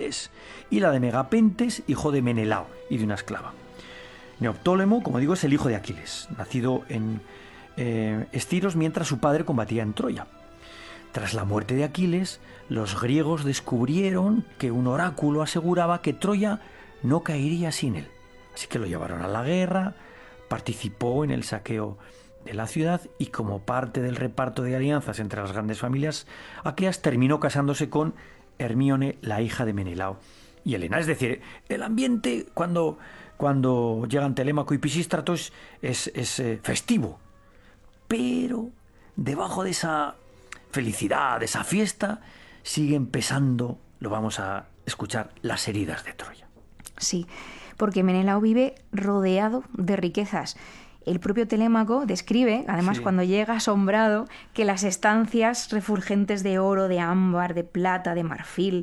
Aquiles, y la de Megapentes, hijo de Menelao y de una esclava. Neoptólemo, como digo, es el hijo de Aquiles, nacido en Estiros mientras su padre combatía en Troya. Tras la muerte de Aquiles, los griegos descubrieron que un oráculo aseguraba que Troya no caería sin él. Así que lo llevaron a la guerra, participó en el saqueo de la ciudad y como parte del reparto de alianzas entre las grandes familias aqueas terminó casándose con Hermíone, la hija de Menelao y Helena. Es decir, el ambiente cuando llegan Telémaco y Pisístrato es festivo. Pero debajo de esa felicidad, de esa fiesta, siguen pesando, lo vamos a escuchar, las heridas de Troya. Sí, porque Menelao vive rodeado de riquezas. El propio Telémaco describe, además cuando llega asombrado, que las estancias refulgentes de oro, de ámbar, de plata, de marfil.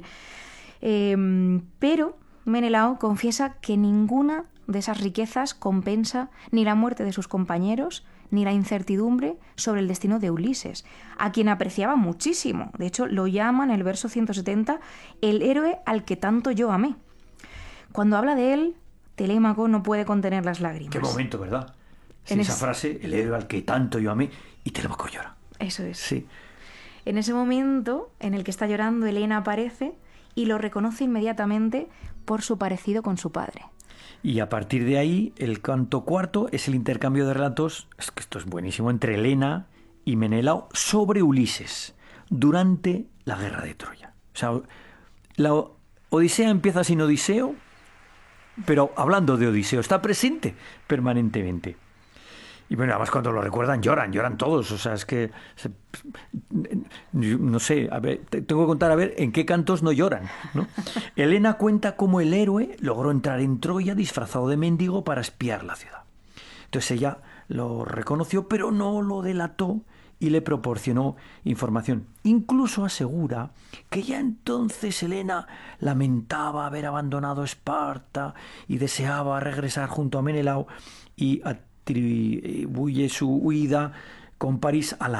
Pero Menelao confiesa que ninguna de esas riquezas compensa ni la muerte de sus compañeros, ni la incertidumbre sobre el destino de Ulises, a quien apreciaba muchísimo. De hecho, lo llama en el verso 170 el héroe al que tanto yo amé. Cuando habla de él, Telémaco no puede contener las lágrimas. Qué momento, ¿verdad? Sí, esa frase, el héroe al que tanto yo amé, y Telémaco llora. Eso es. Sí. En ese momento en el que está llorando, Helena aparece y lo reconoce inmediatamente por su parecido con su padre. Y a partir de ahí, el canto cuarto es el intercambio de relatos, es que esto es buenísimo, entre Helena y Menelao sobre Ulises durante la guerra de Troya. O sea, la Odisea empieza sin Odiseo, pero hablando de Odiseo, está presente permanentemente. Y bueno, además cuando lo recuerdan lloran todos. O sea, es que no sé, a ver, tengo que contar a ver en qué cantos no lloran, ¿no? Helena cuenta cómo el héroe logró entrar en Troya disfrazado de mendigo para espiar la ciudad. Entonces ella lo reconoció, pero no lo delató y le proporcionó información. Incluso asegura que ya entonces Helena lamentaba haber abandonado Esparta y deseaba regresar junto a Menelao y atribuye su huida con París a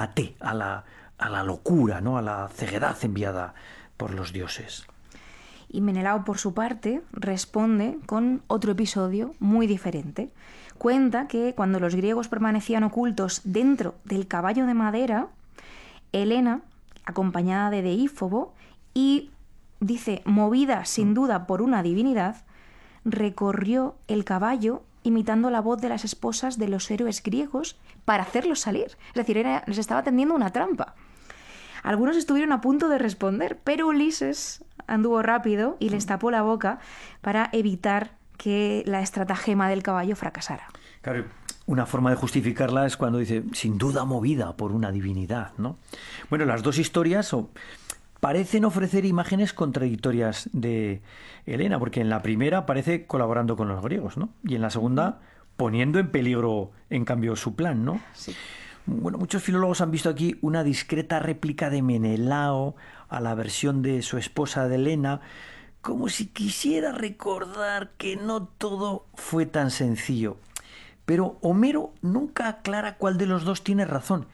la locura, ¿no? A la ceguedad enviada por los dioses. Y Menelao, por su parte, responde con otro episodio muy diferente. Cuenta que cuando los griegos permanecían ocultos dentro del caballo de madera, Helena, acompañada de Deífobo y, dice, movida sin duda por una divinidad, recorrió el caballo imitando la voz de las esposas de los héroes griegos para hacerlos salir. Es decir, les estaba tendiendo una trampa. Algunos estuvieron a punto de responder, pero Ulises anduvo rápido y les tapó la boca para evitar que la estratagema del caballo fracasara. Claro, una forma de justificarla es cuando dice, sin duda movida por una divinidad, ¿no? Bueno, las dos historias parecen ofrecer imágenes contradictorias de Helena, porque en la primera aparece colaborando con los griegos, ¿no? Y en la segunda poniendo en peligro, en cambio, su plan, ¿no? Sí. Bueno, muchos filólogos han visto aquí una discreta réplica de Menelao a la versión de su esposa de Helena, como si quisiera recordar que no todo fue tan sencillo. Pero Homero nunca aclara cuál de los dos tiene razón,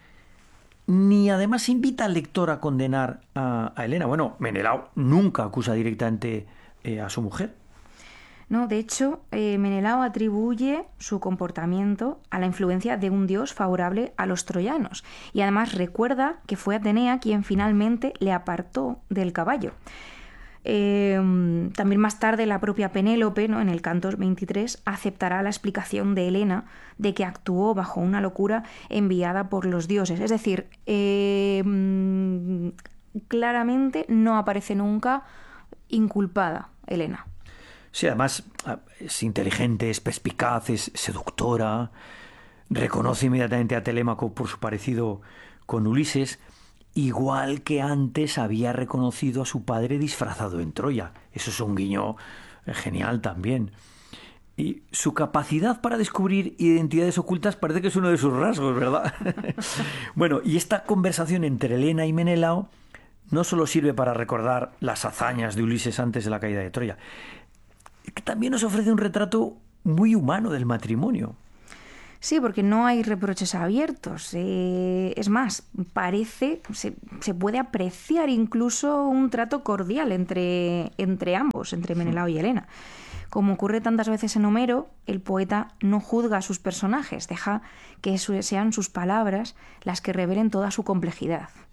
ni además invita al lector a condenar a Helena. Bueno, Menelao nunca acusa directamente a su mujer. No, de hecho, Menelao atribuye su comportamiento a la influencia de un dios favorable a los troyanos. Y además recuerda que fue Atenea quien finalmente le apartó del caballo. También más tarde la propia Penélope, ¿no?, en el canto 23, aceptará la explicación de Helena de que actuó bajo una locura enviada por los dioses. Es decir, claramente no aparece nunca inculpada Helena. Sí, además es inteligente, es perspicaz, es seductora, reconoce inmediatamente a Telémaco por su parecido con Ulises, igual que antes había reconocido a su padre disfrazado en Troya. Eso es un guiño genial también. Y su capacidad para descubrir identidades ocultas parece que es uno de sus rasgos, ¿verdad? Bueno, y esta conversación entre Helena y Menelao no solo sirve para recordar las hazañas de Ulises antes de la caída de Troya, que también nos ofrece un retrato muy humano del matrimonio. Sí, porque no hay reproches abiertos. Es más, se puede apreciar incluso un trato cordial entre ambos, entre Menelao y Helena. Como ocurre tantas veces en Homero, el poeta no juzga a sus personajes, deja que sean sus palabras las que revelen toda su complejidad.